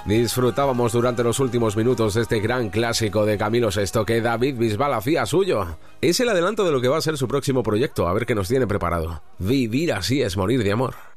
disfrutábamos durante los últimos minutos de este gran clásico de Camilo VI que David Bisbal hacía suyo. Es el adelanto de lo que va a ser su próximo proyecto, a ver qué nos tiene preparado. Vivir así es morir de amor.